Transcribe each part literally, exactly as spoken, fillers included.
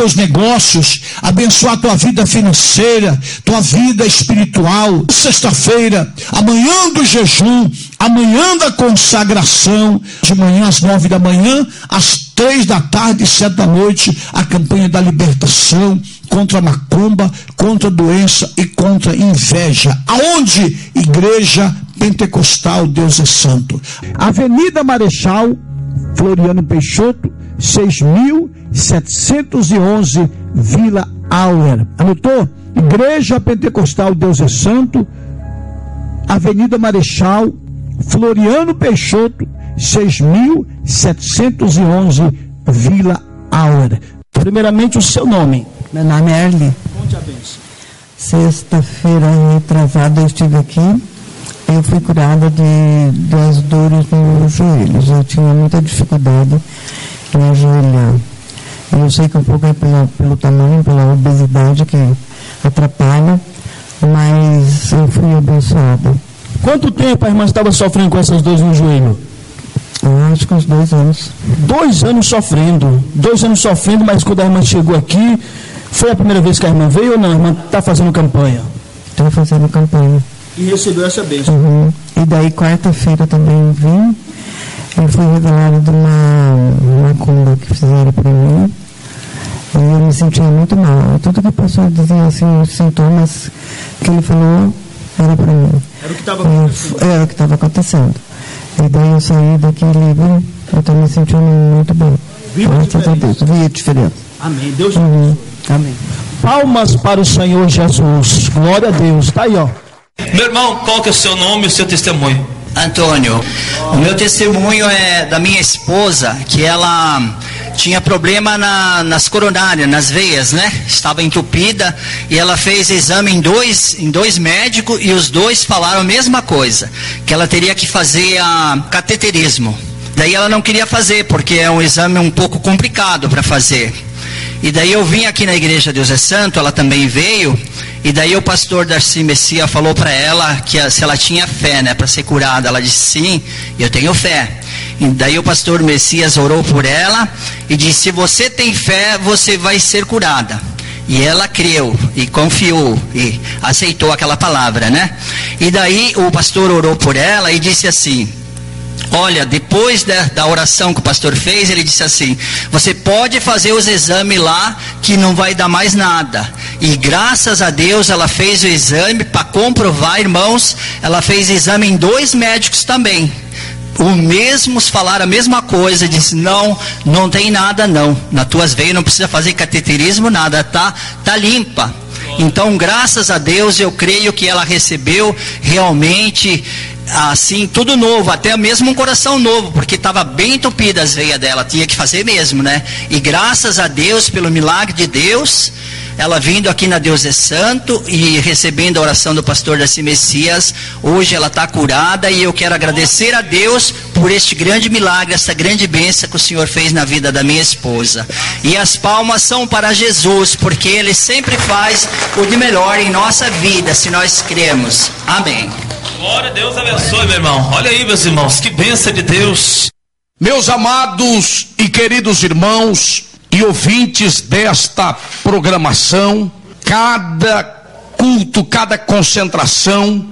teus negócios, abençoar tua vida financeira, tua vida espiritual. Sexta-feira, amanhã do jejum, amanhã da consagração, de manhã às nove da manhã, às três da tarde e sete da noite, a campanha da libertação contra a macumba, contra a doença e contra a inveja. Aonde? Igreja Pentecostal Deus é Santo. Avenida Marechal Floriano Peixoto, seis mil setecentos e onze, Vila Auer. Anotou? Igreja Pentecostal Deus é Santo, Avenida Marechal Floriano Peixoto, seis mil setecentos e onze, Vila Auer. Primeiramente o seu nome. Meu nome é Arli. Conte a bênção. Sexta-feira retrasada eu estive aqui. Eu fui curada de das dores nos joelhos. Eu tinha muita dificuldade em ajoelhar. Eu sei que um pouco é pelo, pelo tamanho, pela obesidade que atrapalha, mas eu fui abençoada. Quanto tempo a irmã estava sofrendo com essas dores no joelho? Eu acho que uns dois anos. Dois anos sofrendo. Dois anos sofrendo, mas quando a irmã chegou aqui, foi a primeira vez que a irmã veio ou não? A irmã está fazendo campanha? Estou fazendo campanha. E recebeu essa bênção. Uhum. E daí quarta-feira também vim. Eu fui revelada de uma macumba que fizeram para mim. E eu me sentia muito mal. Tudo que o pastor dizia assim, os sintomas que ele falou, era para mim. Era o que estava acontecendo. Era o que estava acontecendo. E daí eu saí daqui livre, eu estou me sentindo muito bem. Graças a Deus. Vi a diferença. Amém. Deus uhum. Amém. Palmas para o Senhor Jesus. Glória a Deus. Está aí, ó. Meu irmão, qual que é o seu nome e o seu testemunho? Antônio, o meu testemunho é da minha esposa, que ela tinha problema na, nas coronárias, nas veias, né? Estava entupida e ela fez exame em dois, em dois médicos e os dois falaram a mesma coisa, que ela teria que fazer a cateterismo. Daí ela não queria fazer, porque é um exame um pouco complicado para fazer. E daí eu vim aqui na igreja Deus é Santo, ela também veio, e daí o pastor Darcy Messias falou para ela que se ela tinha fé, né, para ser curada. Ela disse sim, eu tenho fé. E daí o pastor Messias orou por ela e disse: se você tem fé, você vai ser curada. E ela creu e confiou e aceitou aquela palavra, né? E daí o pastor orou por ela e disse assim: olha, depois da, da oração que o pastor fez, ele disse assim: você pode fazer os exames lá, que não vai dar mais nada. E graças a Deus ela fez o exame para comprovar, irmãos. Ela fez exame em dois médicos também. Os mesmos falaram a mesma coisa. Disse: não, não tem nada não. Nas tuas veias não precisa fazer cateterismo, nada, tá, tá limpa. Então, graças a Deus, eu creio que ela recebeu realmente assim, tudo novo, até mesmo um coração novo, porque estava bem entupida as veias dela, tinha que fazer mesmo, né? E graças a Deus, pelo milagre de Deus, ela vindo aqui na Deus é Santo e recebendo a oração do pastor Darcy Messias, hoje ela está curada, e eu quero agradecer a Deus por este grande milagre, essa grande bênção que o Senhor fez na vida da minha esposa. E as palmas são para Jesus, porque Ele sempre faz o de melhor em nossa vida, se nós cremos. Amém. Glória a Deus, abençoe, meu irmão. Olha aí, meus irmãos, que bênção de Deus. Meus amados e queridos irmãos e ouvintes desta programação, cada culto, cada concentração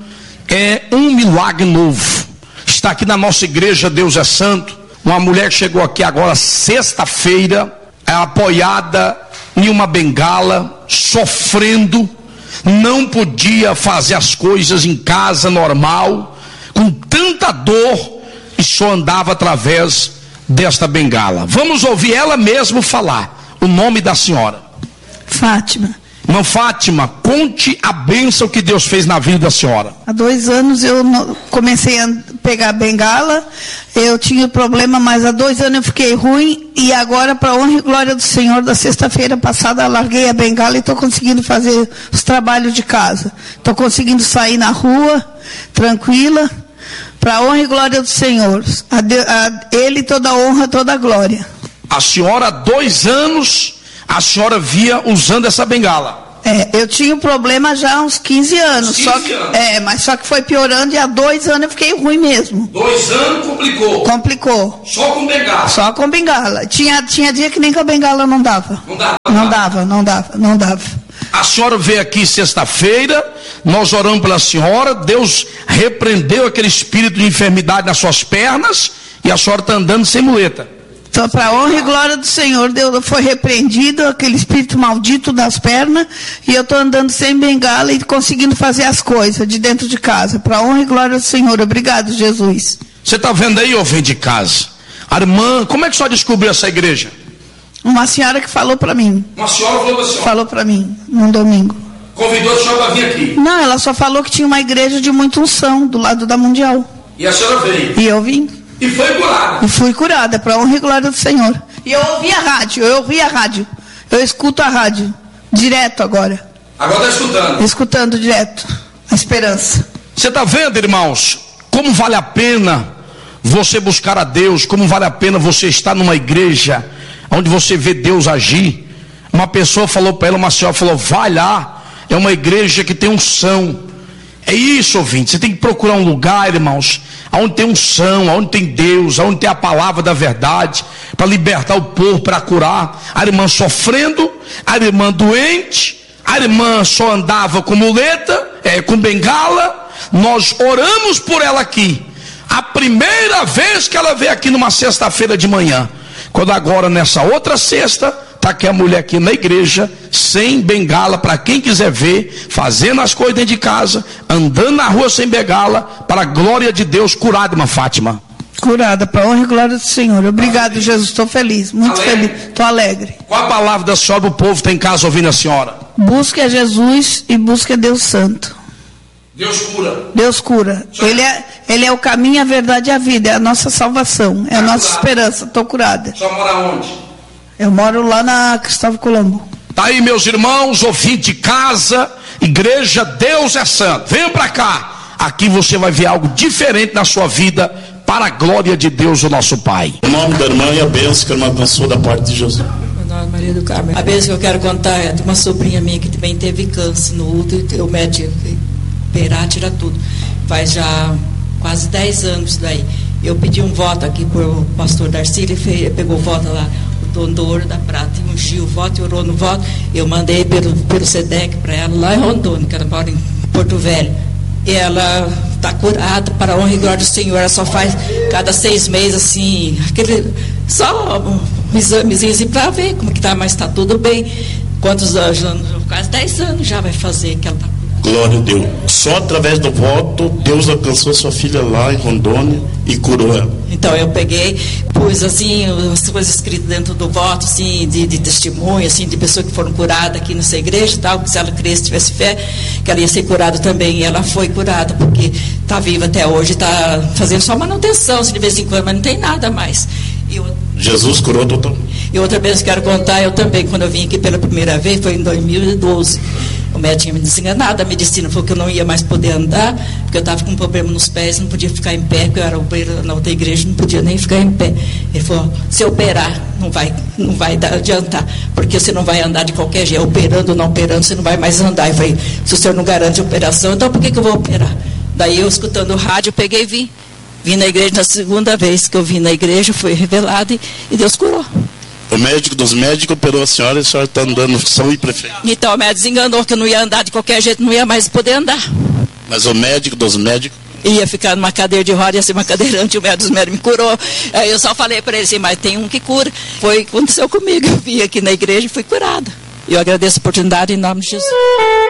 é um milagre novo. Está aqui na nossa igreja Deus é Santo uma mulher que chegou aqui agora sexta-feira, é apoiada em uma bengala, sofrendo, não podia fazer as coisas em casa normal, com tanta dor, e só andava através desta bengala. Vamos ouvir ela mesmo falar o nome da senhora. Fátima. Irmã Fátima, conte a bênção que Deus fez na vida da senhora. Há dois anos eu comecei a pegar a bengala, eu tinha problema, mas há dois anos eu fiquei ruim, e agora, para a honra e glória do Senhor, da sexta-feira passada, eu larguei a bengala e estou conseguindo fazer os trabalhos de casa. Estou conseguindo sair na rua, tranquila, para a honra e glória do Senhor. A, de, a Ele toda a honra, toda a glória. A senhora, há dois anos, a senhora via usando essa bengala. É, eu tinha um problema já há uns quinze anos. quinze só que, anos. É, mas só que foi piorando e há dois anos eu fiquei ruim mesmo. Dois anos complicou. Complicou. Só com bengala. Só com bengala. Tinha, tinha dia que nem com a bengala não dava. Não dava. Não dava, não dava, não dava. A senhora veio aqui sexta-feira, nós oramos pela senhora, Deus repreendeu aquele espírito de enfermidade nas suas pernas e a senhora está andando sem muleta. Então, para a honra e glória do Senhor, Deus foi repreendido aquele espírito maldito das pernas e eu estou andando sem bengala e conseguindo fazer as coisas de dentro de casa. Para a honra e glória do Senhor. Obrigado, Jesus. Você está vendo aí, ou vem de casa? A irmã, como é que a senhora descobriu essa igreja? Uma senhora que falou para mim. Uma senhora falou para a senhora? Falou para mim, num domingo. Convidou a senhora para vir aqui? Não, ela só falou que tinha uma igreja de muita unção do lado da Mundial. E a senhora veio? E eu vim. E foi curada? E fui curada, para a honra e glória do Senhor. E eu ouvi a rádio, eu ouvi a rádio. Eu escuto a rádio, direto agora. Agora está escutando? Escutando direto, a esperança. Você está vendo, irmãos, como vale a pena você buscar a Deus, como vale a pena você estar numa igreja onde você vê Deus agir. Uma pessoa falou para ela, uma senhora falou, vai lá, é uma igreja que tem unção. É isso, ouvinte, você tem que procurar um lugar, irmãos, onde tem unção, onde tem Deus, onde tem a palavra da verdade, para libertar o povo, para curar. A irmã sofrendo, a irmã doente, a irmã só andava com muleta, é, com bengala. Nós oramos por ela aqui, a primeira vez que ela veio aqui numa sexta-feira de manhã. Quando agora nessa outra sexta, está aqui a mulher aqui na igreja, sem bengala, para quem quiser ver, fazendo as coisas dentro de casa, andando na rua sem bengala, para a glória de Deus, curada, irmã Fátima. Curada, para a honra e glória do Senhor. Obrigado, Jesus, estou feliz, muito Alegre. feliz, estou alegre. Qual a palavra da senhora, o povo está em casa ouvindo a senhora? Busque a Jesus e busque a Deus Santo. Deus cura. Deus cura. Ele é, ele é o caminho, a verdade e a vida, é a nossa salvação, é a nossa esperança. Estou curada. Só mora onde? Eu moro lá na Cristóvão Colombo. Tá aí, meus irmãos, ouvintes de casa, igreja, Deus é santo. Venha para cá. Aqui você vai ver algo diferente na sua vida, para a glória de Deus, o nosso Pai. O nome da irmã e a bênção que a irmã abençoou da parte de Jesus. Meu nome é Maria do Carmo. A bênção que eu quero contar é de uma sobrinha minha que também teve câncer no útero, e o médico operar, tirar tudo. Faz já quase dez anos daí. Eu pedi um voto aqui para o pastor Darcy, ele fez, pegou o voto lá, o dono do ouro da prata, e ungiu o voto e orou no voto. Eu mandei pelo, pelo SEDEC para ela, lá em Rondônia, que ela mora em Porto Velho. E ela está curada, para a honra e glória do Senhor. Ela só faz cada seis meses, assim, aquele, só um examezinho assim, para ver como que está, mas está tudo bem. Quantos anos? Quase dez anos já vai fazer que ela está. Glória a Deus. Só através do voto, Deus alcançou sua filha lá em Rondônia e curou ela. Então eu peguei, pus assim, as coisas escritas dentro do voto, assim, de, de testemunho, assim, de pessoas que foram curadas aqui nessa igreja e tal, que se ela cresce, tivesse fé, que ela ia ser curada também. E ela foi curada, porque está viva até hoje, está fazendo só manutenção, se de vez em quando, mas não tem nada mais. E eu, Jesus curou totalmente. E outra vez que quero contar, eu também, quando eu vim aqui pela primeira vez, foi em dois mil e doze. O médico tinha me desenganado, a medicina falou que eu não ia mais poder andar, porque eu estava com um problema nos pés, não podia ficar em pé, porque eu era obreira na outra igreja, não podia nem ficar em pé. Ele falou, se operar, não vai, não vai dar, adiantar, porque você não vai andar de qualquer jeito, operando ou não operando, você não vai mais andar. Eu falei, se o senhor não garante a operação, então por que, que eu vou operar? Daí eu, escutando o rádio, eu peguei e vim. Vim na igreja, na segunda vez que eu vim na igreja, foi revelado e, e Deus curou. O médico dos médicos operou a senhora e a senhora está andando São e Prefeito. Então o médico desenganou que eu não ia andar de qualquer jeito, não ia mais poder andar. Mas o médico dos médicos... Ia ficar numa cadeira de roda, ia ser uma cadeirante, o médico dos médicos me curou. Aí eu só falei para ele assim, mas tem um que cura. Foi o que aconteceu comigo, eu vim aqui na igreja e fui curada. E eu agradeço a oportunidade em nome de Jesus.